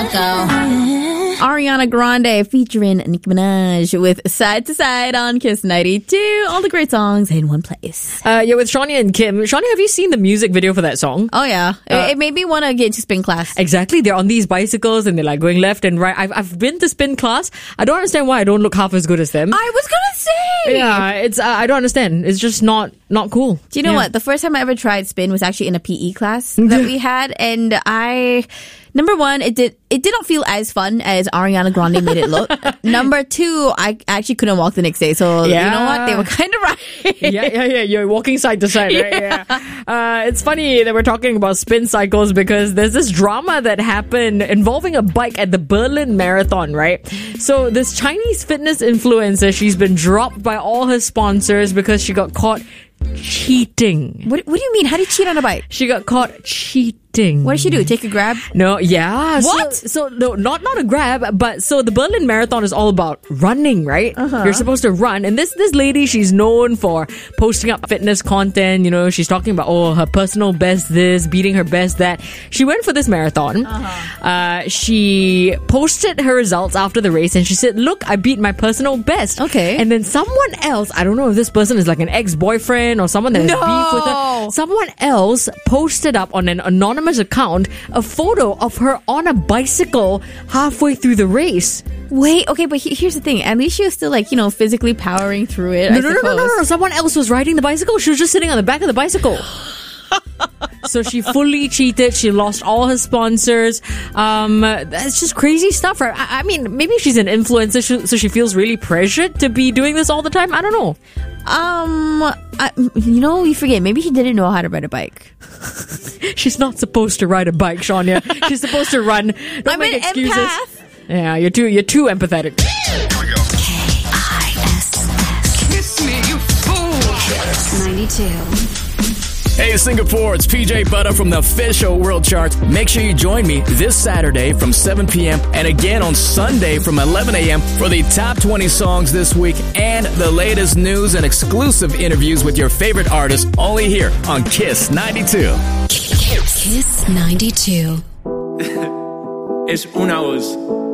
Ariana Grande featuring Nicki Minaj with Side to Side on Kiss 92. All the great songs in one place. You're with Shania and Kim. Shania, have you seen the music video for that song? Oh, yeah. It made me want to get into spin class. Exactly. They're on these bicycles and they're like going left and right. I've been to spin class. I don't understand why I don't look half as good as them. I was going to say! Yeah, it's I don't understand. It's just not cool. Do you know what? The first time I ever tried spin was actually in a PE class that we had. And number one, it did not feel as fun as Ariana Grande made it look. Number two, I actually couldn't walk the next day. So, you know what? They were kind of right. Yeah. You're walking side to side, right? Yeah. It's funny that we're talking about spin cycles because there's this drama that happened involving a bike at the Berlin Marathon, right? So this Chinese fitness influencer, she's been dropped by all her sponsors because she got caught cheating. What do you mean? How do you cheat on a bike? She got caught cheating. What did she do? Take a grab? No, yeah. What? So no, not a grab, but so the Berlin Marathon is all about running, right? You're supposed to run. And this lady, she's known for posting up fitness content. You know, she's talking about, her personal best this, beating her best that. She went for this marathon. She posted her results after the race and she said, look, I beat my personal best. Okay. And then someone else, I don't know if this person is like an ex-boyfriend or someone that has beef with her. Someone else posted up on an anonymous account a photo of her on a bicycle halfway through the race. Wait, okay, but here's the thing. At least she was still physically powering through it. No. Someone else was riding the bicycle. She was just sitting on the back of the bicycle. So she fully cheated. She lost all her sponsors. That's just crazy stuff, right? I mean, maybe she's an influencer, so she feels really pressured to be doing this all the time. I don't know. You forget. Maybe she didn't know how to ride a bike. She's not supposed to ride a bike, Shania. She's supposed to run. Don't make excuses. Empath. Yeah, you're too empathetic. Here we go. K-I-S-S. Kiss me, you fool. 92. Hey Singapore, it's PJ Butter from the official World Charts. Make sure you join me this Saturday from 7 p.m. and again on Sunday from 11 a.m. for the top 20 songs this week and the latest news and exclusive interviews with your favorite artists only here on Kiss 92. Kiss 92. Es una voz.